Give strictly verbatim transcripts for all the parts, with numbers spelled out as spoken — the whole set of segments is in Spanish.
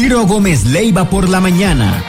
Ciro Gómez Leiva por la mañana.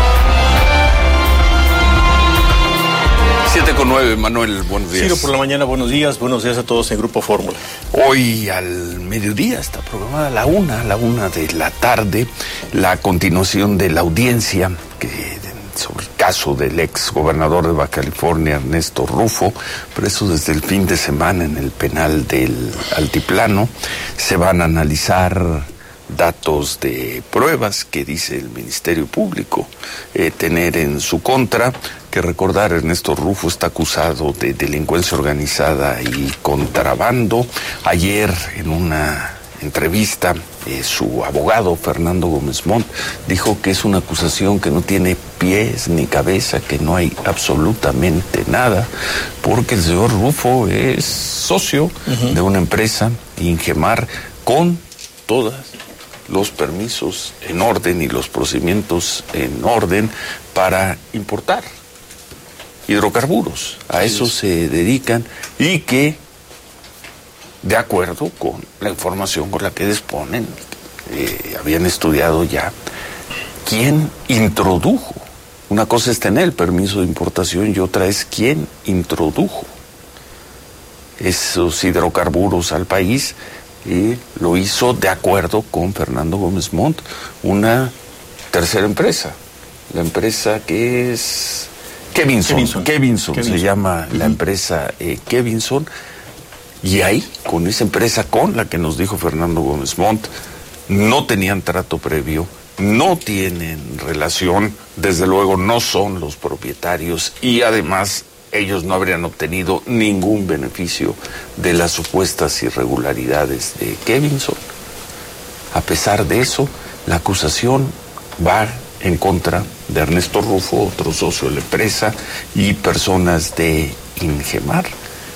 siete con nueve, Manuel, buenos días. Ciro por la mañana, buenos días, buenos días a todos en Grupo Fórmula. Hoy al mediodía está programada a la una, a la una de la tarde, la continuación de la audiencia que, sobre el caso del ex gobernador de Baja California, Ernesto Rufo, preso desde el fin de semana en el penal del Altiplano. Se van a analizar datos de pruebas que dice el Ministerio Público eh, tener en su contra. Que recordar, Ernesto Rufo está acusado de delincuencia organizada y contrabando. Ayer, en una entrevista, eh, su abogado, Fernando Gómez Montt, dijo que es una acusación que no tiene pies ni cabeza, que no hay absolutamente nada, porque el señor Rufo es socio uh-huh. de una empresa, Ingemar, con todas los permisos en orden y los procedimientos en orden para importar hidrocarburos. A eso se dedican y que, de acuerdo con la información con la que disponen, eh, habían estudiado ya quién introdujo. Una cosa es tener el permiso de importación y otra es quién introdujo esos hidrocarburos al país. Y lo hizo de acuerdo con Fernando Gómez Montt, una tercera empresa, la empresa que es Kevinson, Kevinson, Kevinson, Kevinson. Se llama uh-huh. la empresa eh, Kevinson, y ahí, con esa empresa con la que nos dijo Fernando Gómez Montt, no tenían trato previo, no tienen relación, desde luego no son los propietarios, y además ellos no habrían obtenido ningún beneficio de las supuestas irregularidades de Kevinson. A pesar de eso, la acusación va en contra de Ernesto Rufo, otro socio de la empresa, y personas de Ingemar.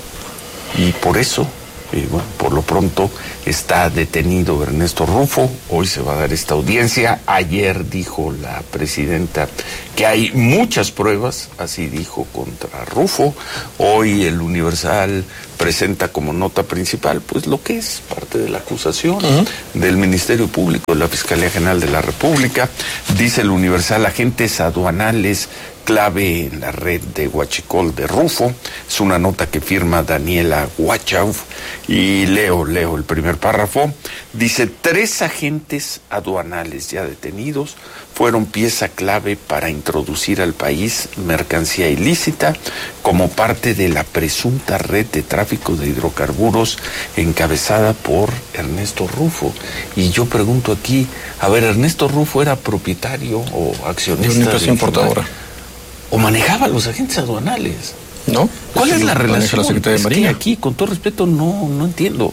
Y por eso, eh, bueno, por lo pronto, está detenido Ernesto Rufo. Hoy se va a dar esta audiencia. Ayer dijo la presidenta que hay muchas pruebas, así dijo, contra Rufo. Hoy el Universal presenta como nota principal, pues lo que es parte de la acusación uh-huh. del Ministerio Público, de la Fiscalía General de la República. Dice el Universal, agentes aduanales clave en la red de huachicol de Rufo. Es una nota que firma Daniela Wachauf y leo, leo el primer párrafo. Dice, tres agentes aduanales ya detenidos fueron pieza clave para introducir al país mercancía ilícita como parte de la presunta red de tráfico de hidrocarburos encabezada por Ernesto Rufo. Y yo pregunto aquí, a ver, ¿Ernesto Rufo era propietario o accionista de una empresa importadora? ¿O manejaba los agentes aduanales? ¿No? ¿Cuál es la relación? La Secretaría de Es Marina. que aquí, con todo respeto, no, no entiendo.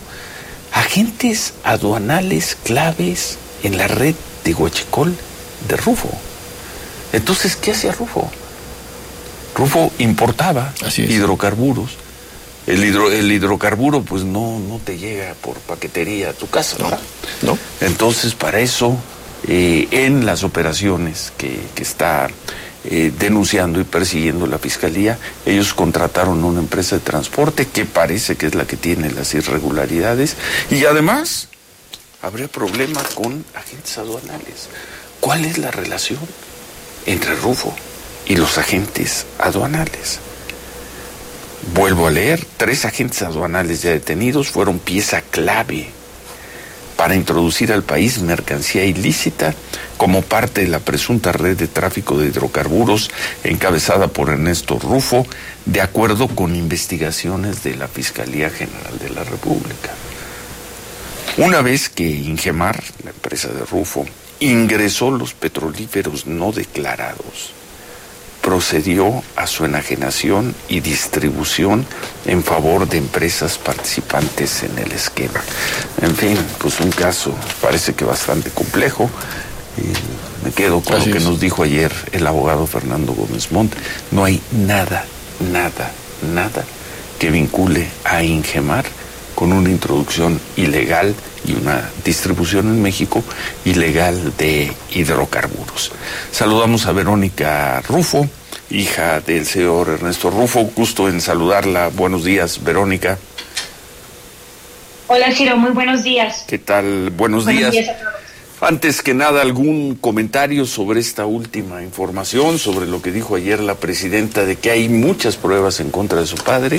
Agentes aduanales claves en la red de huachicol de Rufo. Entonces, ¿qué hacía Rufo? Rufo importaba hidrocarburos. El, hidro, el hidrocarburo, pues, no, no te llega por paquetería a tu casa, ¿verdad? No. Entonces, para eso, eh, en las operaciones que, que está eh, denunciando y persiguiendo la Fiscalía, ellos contrataron una empresa de transporte que parece que es la que tiene las irregularidades, y además habría problema con agentes aduanales. ¿Cuál es la relación entre Rufo y los agentes aduanales? Vuelvo a leer, tres agentes aduanales ya detenidos fueron pieza clave para introducir al país mercancía ilícita como parte de la presunta red de tráfico de hidrocarburos encabezada por Ernesto Rufo, de acuerdo con investigaciones de la Fiscalía General de la República. Una vez que Ingemar, la empresa de Rufo, ingresó los petrolíferos no declarados, procedió a su enajenación y distribución en favor de empresas participantes en el esquema. En fin, pues un caso parece que bastante complejo. Y me quedo con Así lo que es. nos dijo ayer el abogado Fernando Gómez Montt. No hay nada, nada, nada que vincule a Ingemar con una introducción ilegal y una distribución en México ilegal de hidrocarburos. Saludamos a Verónica Rufo, hija del señor Ernesto Rufo. Gusto en saludarla. Buenos días, Verónica. Hola, Ciro, muy buenos días. ¿Qué tal? Buenos, buenos días. días a todos. Antes que nada, ¿algún comentario sobre esta última información, sobre lo que dijo ayer la presidenta de que hay muchas pruebas en contra de su padre?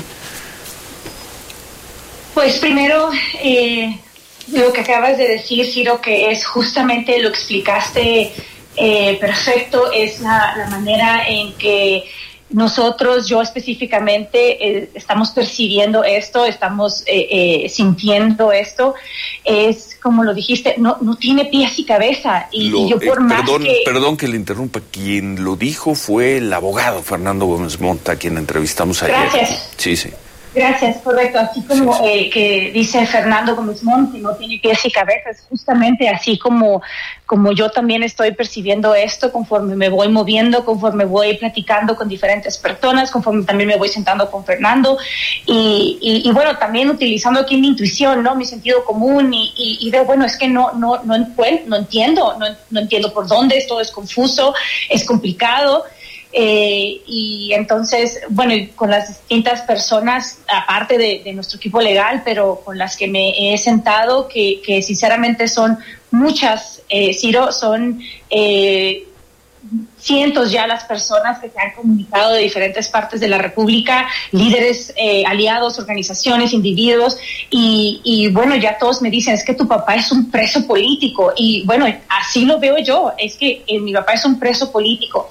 Pues primero, eh, lo que acabas de decir, Ciro, que es justamente lo explicaste eh, perfecto, es la, la manera en que nosotros, yo específicamente, eh, estamos percibiendo esto, estamos eh, eh, sintiendo esto. Es como lo dijiste, no no tiene pies y cabeza. Y, lo, y yo por eh, más perdón, que... Perdón que le interrumpa. Quien lo dijo fue el abogado Fernando Gómez Montt, a quien entrevistamos ayer. Gracias. Sí, sí. Gracias, correcto. Así como Sí, sí. Eh, que dice Fernando Gómez Montt, que no tiene pies y cabezas, justamente así como, como yo también estoy percibiendo esto conforme me voy moviendo, conforme voy platicando con diferentes personas, conforme también me voy sentando con Fernando y, y, y bueno, también utilizando aquí mi intuición, ¿no? Mi sentido común y, y, y veo, bueno, es que no, no, no, encuent- no entiendo, no, no entiendo por dónde, esto es confuso, es complicado. Eh, y entonces, bueno, y con las distintas personas, aparte de, de nuestro equipo legal, pero con las que me he sentado, que, que sinceramente son muchas, eh, Ciro, son eh, cientos ya las personas que se han comunicado de diferentes partes de la República, líderes, eh, aliados, organizaciones, individuos, y, y bueno, ya todos me dicen, es que tu papá es un preso político, y bueno, así lo veo yo, es que eh, mi papá es un preso político.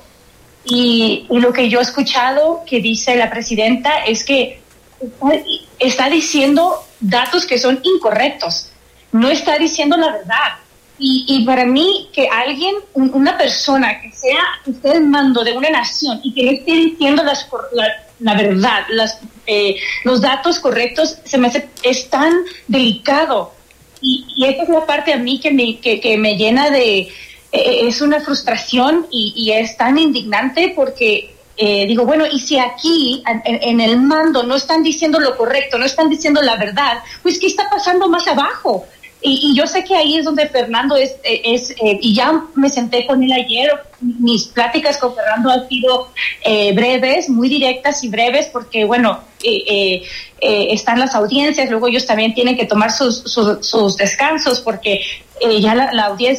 Y, y lo que yo he escuchado que dice la presidenta es que está, está diciendo datos que son incorrectos, no está diciendo la verdad. Y, y para mí, que alguien, un, una persona que sea, que esté al mando de una nación y que no esté diciendo las, la, la verdad, las, eh, los datos correctos, se me hace, es tan delicado. Y, y esta es la parte a mí que me, que, que me llena de... es una frustración y, y es tan indignante porque eh, digo, bueno, y si aquí en, en el mando no están diciendo lo correcto, no están diciendo la verdad, pues ¿qué está pasando más abajo? Y, y yo sé que ahí es donde Fernando es, es eh, y ya me senté con él ayer, mis pláticas con Fernando han sido eh, breves, muy directas y breves, porque bueno, eh, eh, eh, están las audiencias, luego ellos también tienen que tomar sus, sus, sus descansos, porque eh, ya la, la audiencia